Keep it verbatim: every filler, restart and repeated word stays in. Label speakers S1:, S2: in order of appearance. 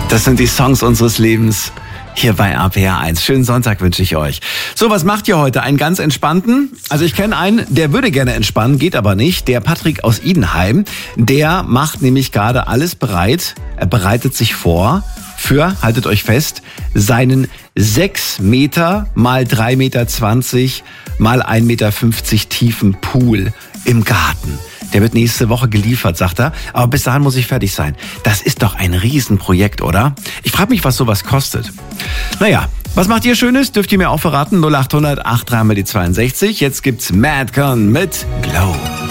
S1: Das sind die Songs unseres Lebens. Hier bei R P R eins. Schönen Sonntag wünsche ich euch. So, was macht ihr heute? Einen ganz entspannten? Also ich kenne einen, der würde gerne entspannen, geht aber nicht. Der Patrick aus Idenheim, der macht nämlich gerade alles bereit. Er bereitet sich vor für, haltet euch fest, seinen sechs Meter mal drei Meter zwanzig mal ein Meter fünfzig tiefen Pool im Garten. Der wird nächste Woche geliefert, sagt er. Aber bis dahin muss ich fertig sein. Das ist doch ein Riesenprojekt, oder? Ich frage mich, was sowas kostet. Naja, was macht ihr Schönes? Dürft ihr mir auch verraten? null acht hundert acht drei mal die zweiundsechzig. Jetzt gibt's Madcon mit Glow.